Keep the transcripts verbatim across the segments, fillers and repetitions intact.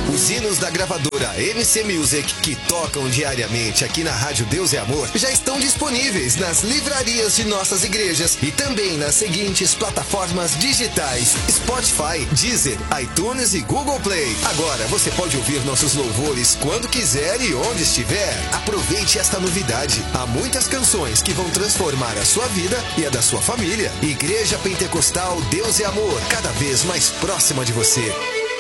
Os hinos da gravadora M C Music, que tocam diariamente aqui na Rádio Deus é Amor, já estão disponíveis nas livrarias de nossas igrejas e também nas seguintes plataformas digitais: Spotify, Deezer, iTunes e Google Play. Agora você pode ouvir nossos louvores quando quiser e onde estiver. Aproveite esta novidade. Há muitas canções que vão transformar a sua vida e a da sua família. Igreja Pentecostal Deus é Amor, cada vez mais próxima de você.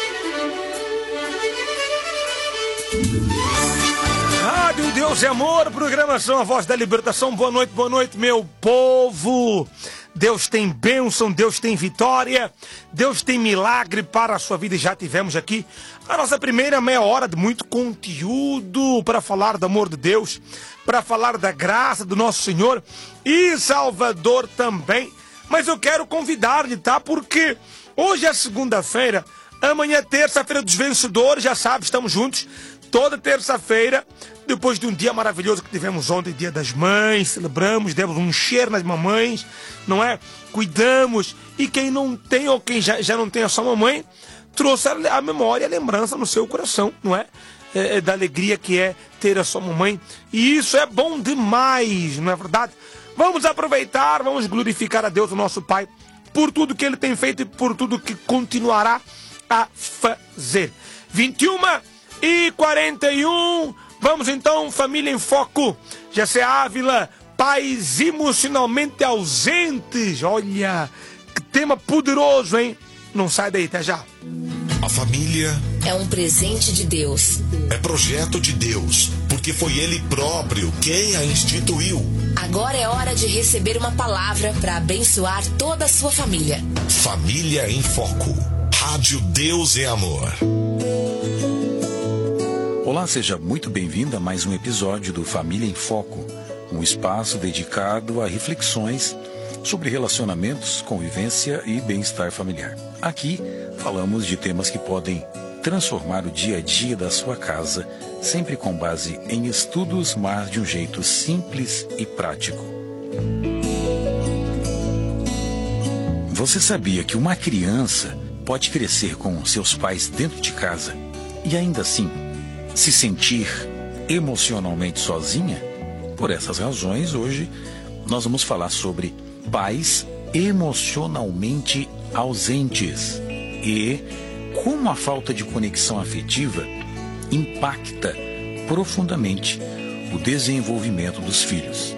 Rádio Deus é Amor, programação A Voz da Libertação. Boa noite, boa noite, meu povo. Deus tem bênção, Deus tem vitória, Deus tem milagre para a sua vida. E já tivemos aqui a nossa primeira meia hora de muito conteúdo para falar do amor de Deus, para falar da graça do nosso Senhor e Salvador também. Mas eu quero convidar-lhe, tá? Porque hoje é segunda-feira, amanhã é terça-feira dos vencedores, já sabe, estamos juntos toda terça-feira, depois de um dia maravilhoso que tivemos ontem, Dia das Mães, celebramos, demos um cheiro nas mamães, não é? Cuidamos, e quem não tem, ou quem já, já não tem a sua mamãe, trouxe a, a memória, a lembrança no seu coração, não é? É, é da alegria que é ter a sua mamãe, e isso é bom demais, não é verdade? Vamos aproveitar, vamos glorificar a Deus, o nosso Pai, por tudo que Ele tem feito e por tudo que continuará a fazer. vinte e uma e quarenta e um, vamos então, família em foco. Jessé Ávila, pais emocionalmente ausentes. Olha, que tema poderoso, hein? Não sai daí, até já. A família é um presente de Deus. É projeto de Deus, porque foi Ele próprio quem a instituiu. Agora é hora de receber uma palavra para abençoar toda a sua família. Família em Foco. Rádio Deus é Amor. Olá, seja muito bem-vindo a mais um episódio do Família em Foco, um espaço dedicado a reflexões sobre relacionamentos, convivência e bem-estar familiar. Aqui falamos de temas que podem transformar o dia a dia da sua casa, sempre com base em estudos, mas de um jeito simples e prático. Você sabia que uma criança pode crescer com seus pais dentro de casa e ainda assim se sentir emocionalmente sozinha? Por essas razões, hoje nós vamos falar sobre pais emocionalmente ausentes e como a falta de conexão afetiva impacta profundamente o desenvolvimento dos filhos.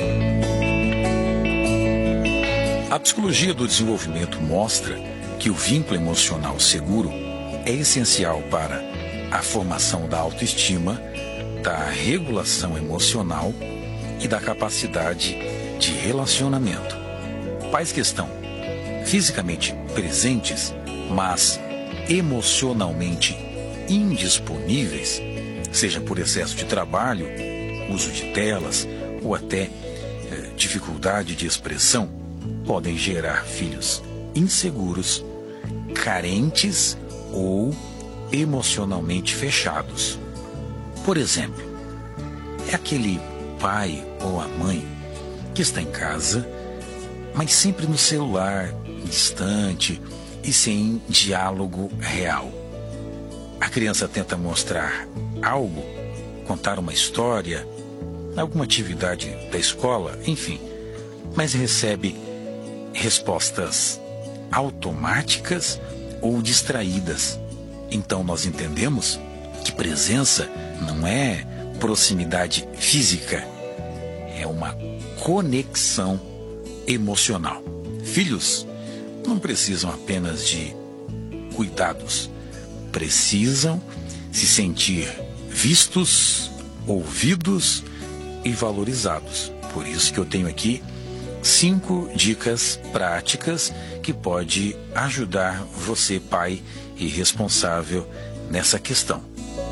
A psicologia do desenvolvimento mostra que o vínculo emocional seguro é essencial para a formação da autoestima, da regulação emocional e da capacidade de relacionamento. Pais que estão fisicamente presentes, mas emocionalmente indisponíveis, seja por excesso de trabalho, uso de telas ou até eh, dificuldade de expressão, podem gerar filhos inseguros, carentes ou emocionalmente fechados. Por exemplo, é aquele pai ou a mãe que está em casa, mas sempre no celular, distante e sem diálogo real. A criança tenta mostrar algo, contar uma história, alguma atividade da escola, enfim, mas recebe respostas automáticas ou distraídas. Então nós entendemos que presença não é proximidade física, é uma conexão emocional. Filhos não precisam apenas de cuidados, precisam se sentir vistos, ouvidos e valorizados. Por isso que eu tenho aqui cinco dicas práticas que pode ajudar você, pai e responsável, nessa questão.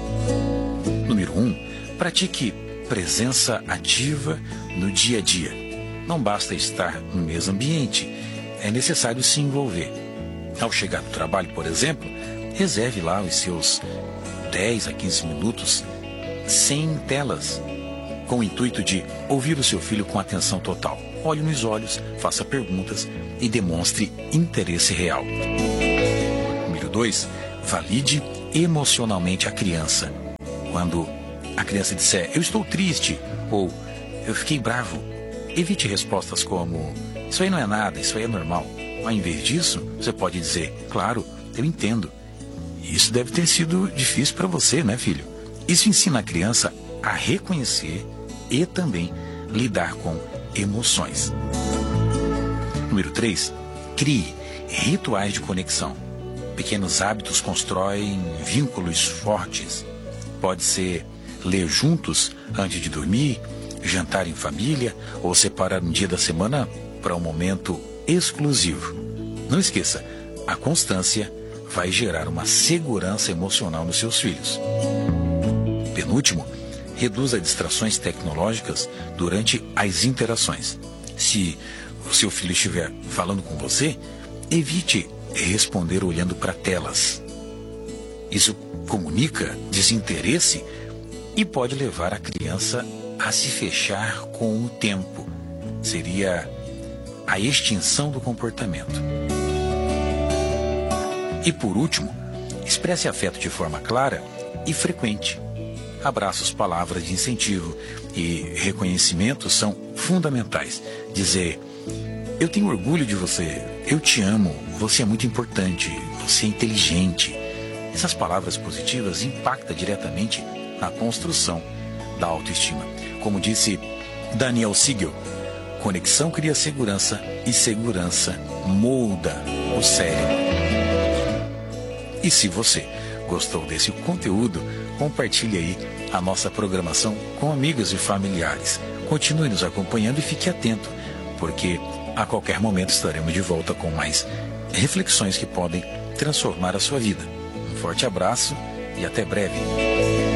Número um, pratique presença ativa no dia a dia. Não basta estar no mesmo ambiente, é necessário se envolver. Ao chegar do trabalho, por exemplo, reserve lá os seus dez a quinze minutos sem telas, com o intuito de ouvir o seu filho com atenção total. Olhe nos olhos, faça perguntas e demonstre interesse real. Número dois, valide emocionalmente a criança. Quando a criança disser, eu estou triste, ou eu fiquei bravo, evite respostas como, isso aí não é nada, isso aí é normal. Ao invés disso, você pode dizer, claro, eu entendo. Isso deve ter sido difícil para você, né, filho? Isso ensina a criança a reconhecer e também lidar com emoções. Número três, crie rituais de conexão. Pequenos hábitos constroem vínculos fortes. Pode ser ler juntos antes de dormir, jantar em família ou separar um dia da semana para um momento exclusivo. Não esqueça, a constância vai gerar uma segurança emocional nos seus filhos. Penúltimo, reduza distrações tecnológicas durante as interações. Se o seu filho estiver falando com você, evite responder olhando para telas. Isso comunica desinteresse e pode levar a criança a se fechar com o tempo. Seria a extinção do comportamento. E por último, expresse afeto de forma clara e frequente. Abraços, palavras de incentivo e reconhecimento são fundamentais. Dizer, eu tenho orgulho de você, eu te amo, você é muito importante, você é inteligente. Essas palavras positivas impactam diretamente na construção da autoestima. Como disse Daniel Siegel, conexão cria segurança e segurança molda o cérebro. E se você gostou desse conteúdo, compartilhe aí a nossa programação com amigos e familiares. Continue nos acompanhando e fique atento, porque a qualquer momento estaremos de volta com mais reflexões que podem transformar a sua vida. Um forte abraço e até breve.